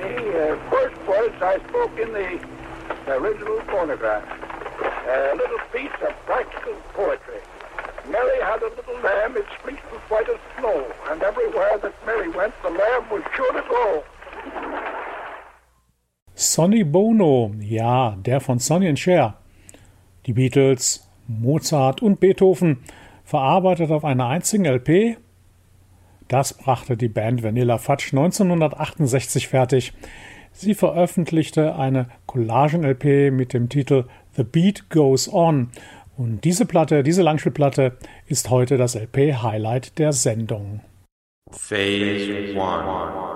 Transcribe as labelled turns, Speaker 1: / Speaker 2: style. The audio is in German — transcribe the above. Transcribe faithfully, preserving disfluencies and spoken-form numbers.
Speaker 1: uh, first words I spoke in the original phonograph. A little piece of practical poetry. Mary had a little lamb, its fleece was white as snow, and everywhere that Mary went, the lamb was sure to go.
Speaker 2: Sonny Bono, ja, der von Sonny and Cher. Die Beatles, Mozart und Beethoven, verarbeitet auf einer einzigen L P. Das brachte die Band Vanilla Fudge neunzehnhundertachtundsechzig fertig. Sie veröffentlichte eine Collagen-L P mit dem Titel The Beat Goes On. Und diese Platte, diese Langspielplatte, ist heute das L P-Highlight der Sendung.
Speaker 3: Phase one.